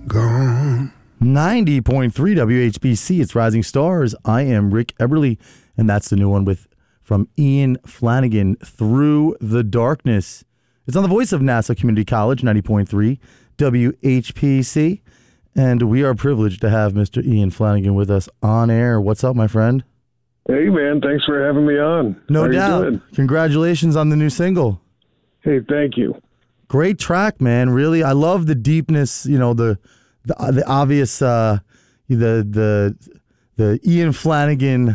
gone. 90.3 WHBC, it's Rising Stars. I am Rick Eberly, and that's the new one from Ian Flanagan, Through the Darkness. It's on the voice of Nassau Community College, 90.3 WHPC, and we are privileged to have Mr. Ian Flanagan with us on air. What's up, my friend? Hey, man, thanks for having me on. No doubt. Congratulations on the new single. Hey, thank you. Great track, man. Really, I love the deepness, you know, the obvious, the Ian Flanagan,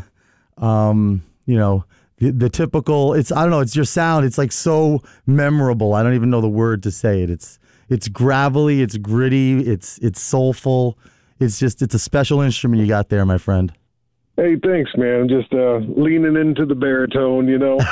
you know, the typical. I don't know. It's your sound. It's like so memorable. I don't even know the word to say it. It's gravelly. It's gritty. It's soulful. It's a special instrument you got there, my friend. Hey, thanks, man. I'm just leaning into the baritone, you know.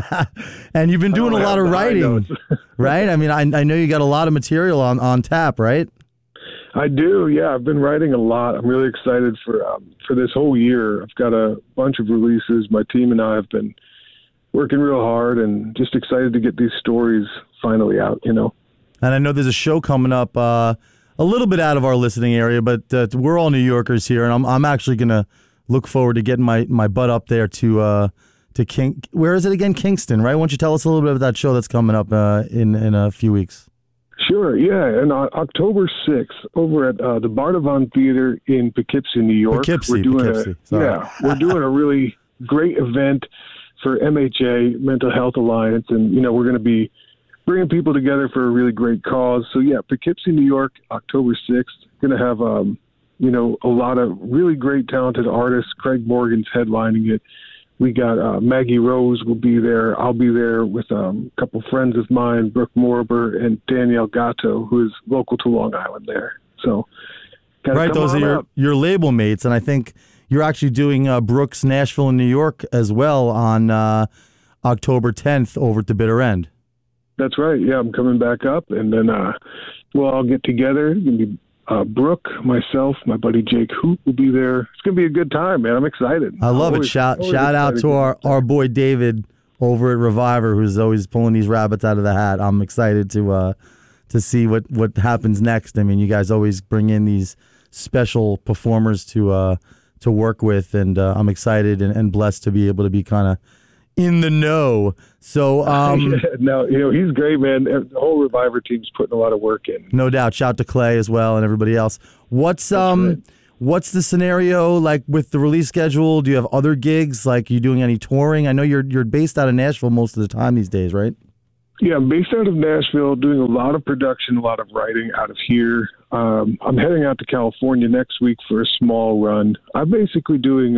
And you've been doing a lot of writing, right? I mean, I know you got a lot of material on tap, right? I do, yeah. I've been writing a lot. I'm really excited for this whole year. I've got a bunch of releases. My team and I have been working real hard and just excited to get these stories finally out, you know. And I know there's a show coming up a little bit out of our listening area, but we're all New Yorkers here, and I'm actually going to look forward to getting my butt up there to where is it again? Kingston, right? Why don't you tell us a little bit about that show that's coming up in a few weeks? Sure, yeah. And on October 6th, over at the Bardavon Theater in Poughkeepsie, New York, we're doing a really great event for MHA, Mental Health Alliance, and you know we're going to be bringing people together for a really great cause. So yeah, Poughkeepsie, New York, October 6th, going to have you know, a lot of really great, talented artists. Craig Morgan's headlining it. We got Maggie Rose will be there. I'll be there with a couple friends of mine, Brooke Morber and Danielle Gatto, who is local to Long Island there. So, right, those are your label mates, and I think you're actually doing Brooks, Nashville, and New York as well on October 10th over at the Bitter End. That's right. Yeah, I'm coming back up, and then we'll all get together. It's gonna be Brooke, myself, my buddy Jake Hoot will be there. It's going to be a good time, man. I'm excited. I love it. Shout out to our boy David over at Reviver, who's always pulling these rabbits out of the hat. I'm excited to see what happens next. I mean, you guys always bring in these special performers to work with, and I'm excited and blessed to be able to be kind of in the know. So, no, you know, he's great, man. The whole Reviver team's putting a lot of work in. No doubt. Shout to Clay as well and everybody else. What's the scenario like with the release schedule? Do you have other gigs? Like, are you doing any touring? I know you're based out of Nashville most of the time these days, right? Yeah, I'm based out of Nashville, doing a lot of production, a lot of writing out of here. I'm heading out to California next week for a small run. I'm basically doing,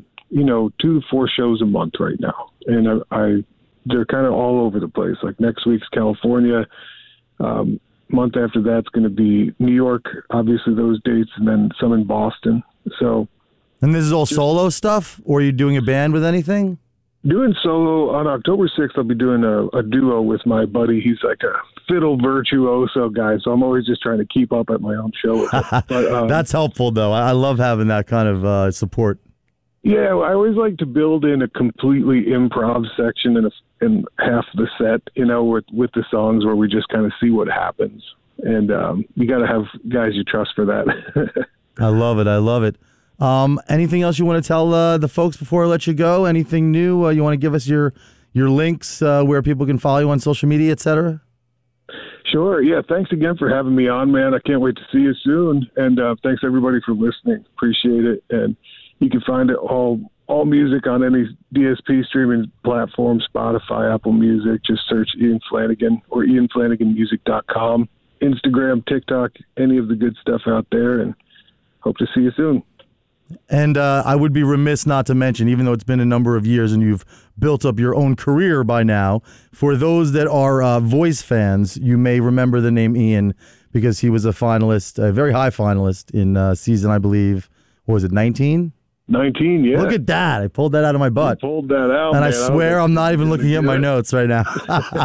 2 to 4 shows a month right now. And they're kind of all over the place. Like next week's California, month after that's going to be New York, obviously those dates, and then some in Boston. So, and this is all solo stuff, or are you doing a band with anything? Doing solo. On October 6th, I'll be doing a duo with my buddy. He's like a fiddle virtuoso guy, so I'm always just trying to keep up at my own show. But, that's helpful, though. I love having that kind of support. Yeah, I always like to build in a completely improv section in half the set, you know, with the songs where we just kind of see what happens. And you got to have guys you trust for that. I love it. Anything else you want to tell the folks before I let you go? Anything new? You want to give us your links where people can follow you on social media, et cetera? Sure. Yeah. Thanks again for having me on, man. I can't wait to see you soon. And thanks everybody for listening. Appreciate it. And you can find it all music on any DSP streaming platform, Spotify, Apple Music. Just search Ian Flanagan or IanFlanaganMusic.com. Instagram, TikTok, any of the good stuff out there. And hope to see you soon. And I would be remiss not to mention, even though it's been a number of years and you've built up your own career by now, for those that are Voice fans, you may remember the name Ian because he was a finalist, a very high finalist in season, I believe, what was it, 19? 19, yeah. Look at that. I pulled that out of my butt. You pulled that out, and man. I swear I'm not even looking at my notes right now.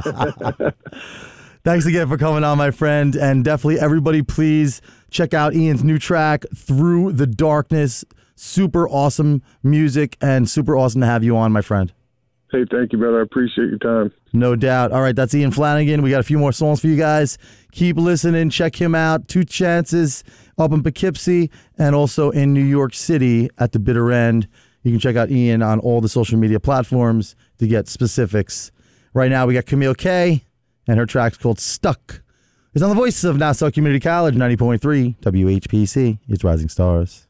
Thanks again for coming on, my friend. And definitely everybody, please check out Ian's new track, Through the Darkness. Super awesome music and super awesome to have you on, my friend. Hey, thank you, brother. I appreciate your time. No doubt. All right, that's Ian Flanagan. We got a few more songs for you guys. Keep listening. Check him out. 2 Chances up in Poughkeepsie and also in New York City at the Bitter End. You can check out Ian on all the social media platforms to get specifics. Right now, we got Camille K, and her track's called Stuck. It's on the voice of Nassau Community College, 90.3 WHPC. It's Rising Stars.